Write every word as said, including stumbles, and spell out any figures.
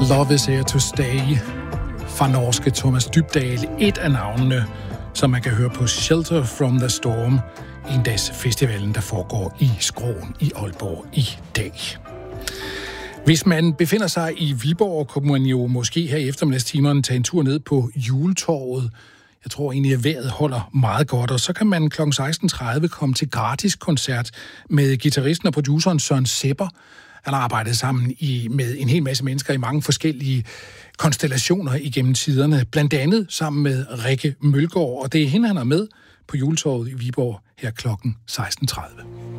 Love is here to stay fra norske Thomas Dybdahl. Et af navnene, som man kan høre på Shelter from the Storm, en-dagsfestivalen, der foregår i Skråen i Aalborg i dag. Hvis man befinder sig i Viborg, kunne man jo måske her i eftermiddagstimerne tage en tur ned på Juletorvet. Jeg tror egentlig, at vejret holder meget godt, og så kan man kl. seksten tredive komme til gratis koncert med guitaristen og produceren Søren Sepper. Han har arbejdet sammen i, med en hel masse mennesker i mange forskellige konstellationer igennem tiderne, blandt andet sammen med Rikke Mølgaard, og det er hende, han er med på Juletorvet i Viborg her klokken seksten tredive.